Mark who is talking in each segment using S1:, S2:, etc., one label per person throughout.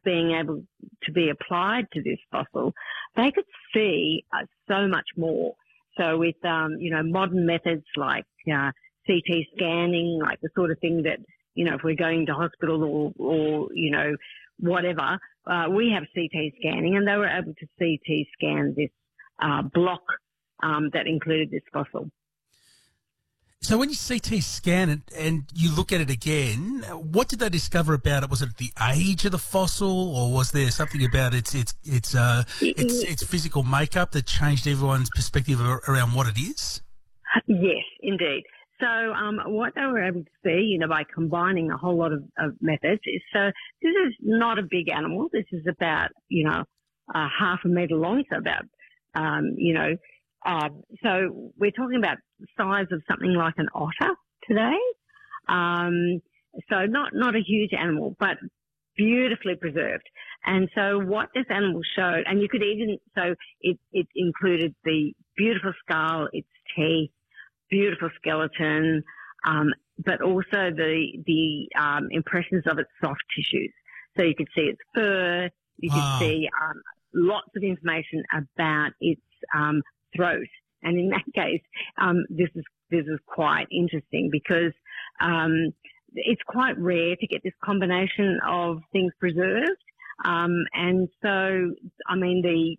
S1: being able to be applied to this fossil, they could see so much more. So with, modern methods like CT scanning, like the sort of thing that, if we're going to hospital or whatever, we have CT scanning, and they were able to CT scan this block that included this fossil.
S2: So when you CT scan it and you look at it again, what did they discover about it? Was it the age of the fossil, or was there something about its physical makeup that changed everyone's perspective around what it is?
S1: Yes, indeed. So what they were able to see, by combining a whole lot of methods is, so this is not a big animal. This is about, half a metre long, so about, so we're talking about the size of something like an otter today. So not a huge animal, but beautifully preserved. And so what this animal showed, and you could even, so it included the beautiful skull, its teeth, beautiful skeleton, but also the impressions of its soft tissues. So you could see its fur, you could see lots of information about its throat. And in that case, this is quite interesting because it's quite rare to get this combination of things preserved. And so, I mean,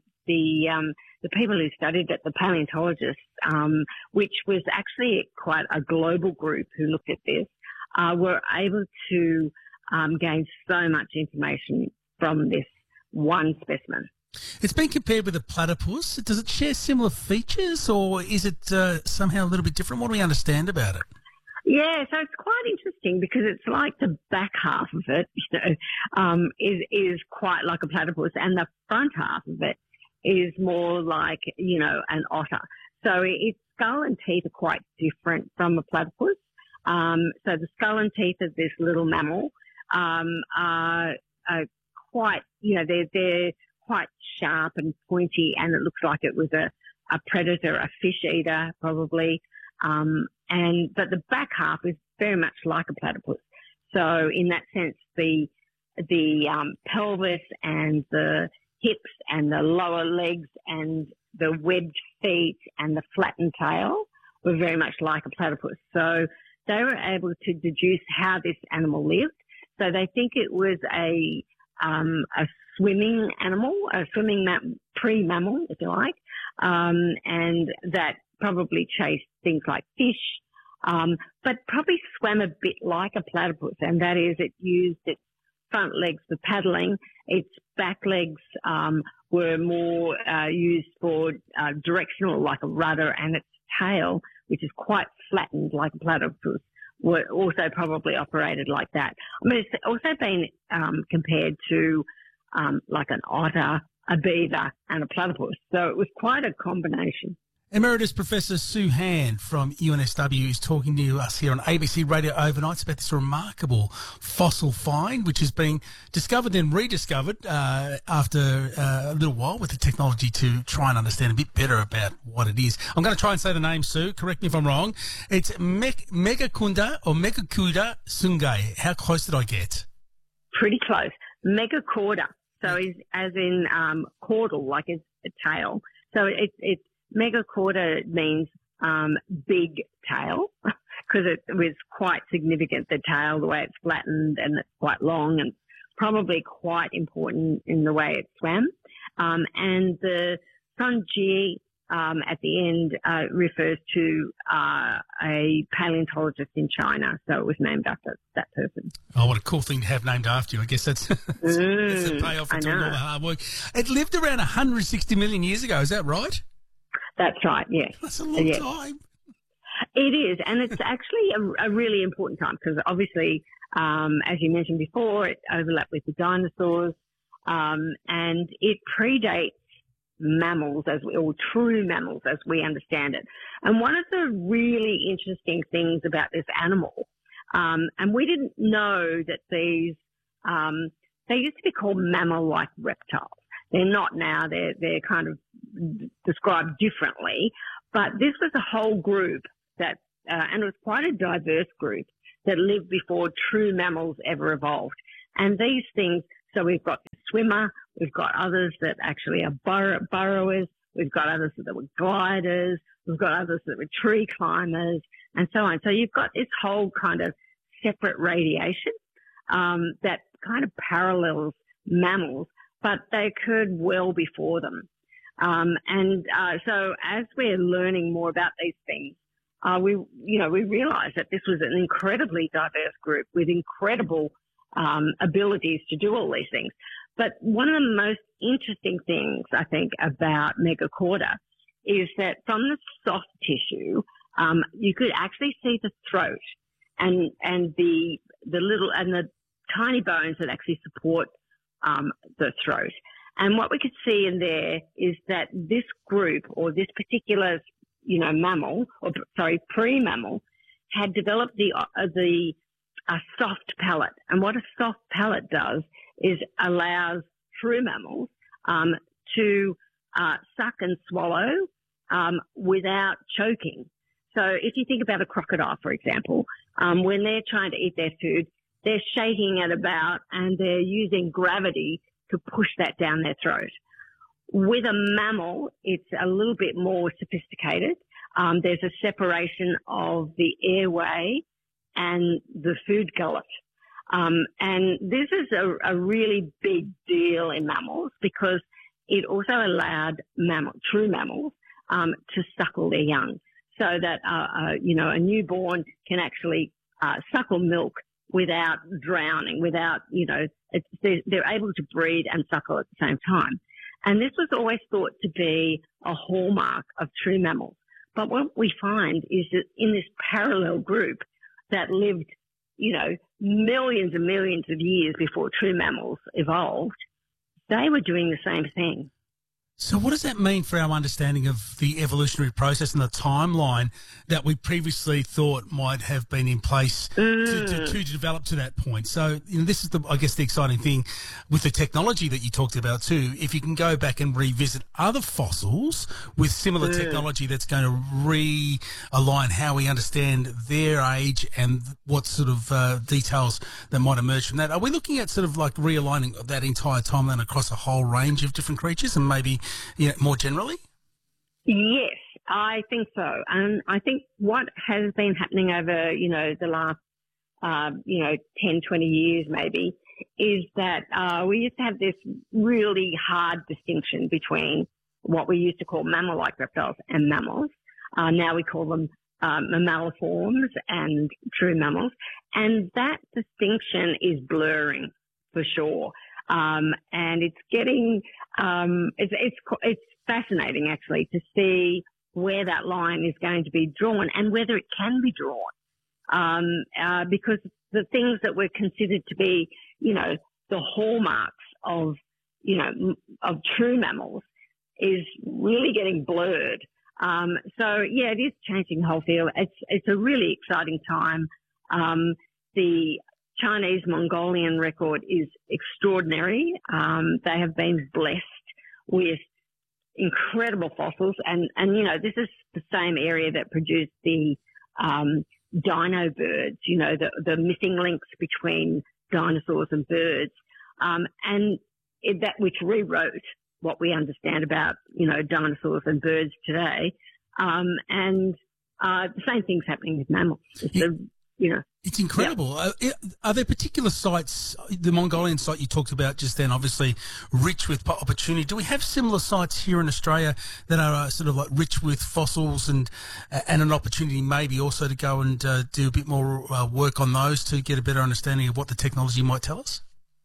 S1: the people who studied it, the paleontologists, which was actually quite a global group who looked at this, were able to gain so much information from this one specimen.
S2: It's been compared with a platypus. Does it share similar features, or is it somehow a little bit different? What do we understand about it?
S1: Yeah, so it's quite interesting because it's like the back half of it, is quite like a platypus, and the front half of it is more like, an otter. So its skull and teeth are quite different from a platypus. So the skull and teeth of this little mammal are quite, they're quite sharp and pointy, and it looks like it was a predator, a fish eater probably. But the back half is very much like a platypus. So in that sense, the pelvis and the hips and the lower legs and the webbed feet and the flattened tail were very much like a platypus. So they were able to deduce how this animal lived. So they think it was a swimming animal, a swimming pre-mammal, if you like, and that probably chased things like fish, but probably swam a bit like a platypus, and that is it used its front legs for paddling. Its back legs were more used for directional, like a rudder, and its tail, which is quite flattened like a platypus, were also probably operated like that. I mean, it's also been compared to like an otter, a beaver, and a platypus. So it was quite a combination.
S2: Emeritus Professor Sue Hand from UNSW is talking to us here on ABC Radio Overnights about this remarkable fossil find, which has been discovered and rediscovered after a little while with the technology to try and understand a bit better about what it is. I'm going to try and say the name, Sue. Correct me if I'm wrong. It's Megacunda or Megacuda sungai. How close did I get?
S1: Pretty close. Megacauda. So as in caudal, like it's a tail. So it's Megacauda means big tail because it was quite significant, the tail, the way it's flattened, and it's quite long and probably quite important in the way it swam. And the Sunji at the end refers to a paleontologist in China, so it was named after that person.
S2: Oh, what a cool thing to have named after you. I guess that's a payoff for doing all the hard work. It lived around 160 million years ago, is that right?
S1: That's right, yes.
S2: That's a long time.
S1: It is, and it's actually a really important time because obviously, as you mentioned before, it overlapped with the dinosaurs, and it predates mammals or true mammals as we understand it. And one of the really interesting things about this animal, and we didn't know that these, they used to be called mammal-like reptiles. They're not now. They're kind of described differently. But this was a whole group that, and it was quite a diverse group that lived before true mammals ever evolved. And these things, so we've got this swimmer. We've got others that actually are burrowers. We've got others that were gliders. We've got others that were tree climbers and so on. So you've got this whole kind of separate radiation that kind of parallels mammals, but they occurred well before them. So as we're learning more about these things, we realize that this was an incredibly diverse group with incredible abilities to do all these things. But one of the most interesting things, I think, about Megachorda is that from the soft tissue, you could actually see the throat and the little and the tiny bones that actually support the throat. And what we could see in there is that this group, or this particular, pre-mammal, had developed a soft palate. And what a soft palate does is allows true mammals to suck and swallow without choking. So if you think about a crocodile, for example, when they're trying to eat their food, they're shaking it about and they're using gravity to push that down their throat. With a mammal, it's a little bit more sophisticated. There's a separation of the airway and the food gullet. And this is a really big deal in mammals because it also allowed true mammals to suckle their young, so that a newborn can actually suckle milk without drowning, without they're able to breed and suckle at the same time. And this was always thought to be a hallmark of true mammals. But what we find is that in this parallel group that lived, millions and millions of years before true mammals evolved, they were doing the same thing.
S2: So what does that mean for our understanding of the evolutionary process and the timeline that we previously thought might have been in place to develop to that point? So, this is the exciting thing with the technology that you talked about too. If you can go back and revisit other fossils with similar technology that's going to realign how we understand their age and what sort of details that might emerge from that. Are we looking at sort of like realigning that entire timeline across a whole range of different creatures and maybe more generally?
S1: Yes, I think so. And I think what has been happening over, the last, 10, 20 years maybe, is that we used to have this really hard distinction between what we used to call mammal-like reptiles and mammals. Now we call them mammaliforms and true mammals. And that distinction is blurring for sure. And it's getting, it's fascinating actually to see where that line is going to be drawn and whether it can be drawn. Because the things that were considered to be, the hallmarks of true mammals is really getting blurred. So yeah, it is changing the whole field. It's a really exciting time. The Chinese Mongolian record is extraordinary. They have been blessed with incredible fossils, and this is the same area that produced the dino birds, the missing links between dinosaurs and birds, and that which rewrote what we understand about dinosaurs and birds today. And the same thing's happening with mammals.
S2: It's incredible. Yeah. Are there particular sites, the Mongolian site you talked about just then, obviously rich with opportunity. Do we have similar sites here in Australia that are sort of like rich with fossils and an opportunity maybe also to go and do a bit more work on those to get a better understanding of what the technology might tell us?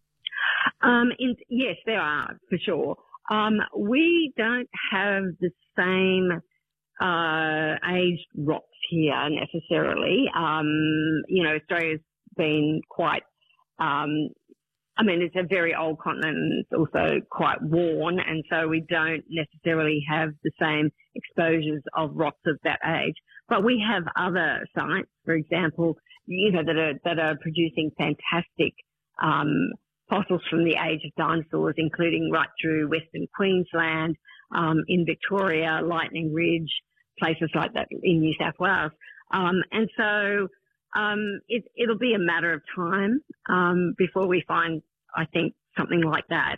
S1: Yes, there are, for sure. We don't have the same aged rocks here necessarily. Australia's been quite, it's a very old continent and it's also quite worn, and so we don't necessarily have the same exposures of rocks of that age. But we have other sites, for example, that are producing fantastic fossils from the age of dinosaurs, including right through Western Queensland, in Victoria, Lightning Ridge, places like that in New South Wales. And so it'll be a matter of time before we find, I think, something like that.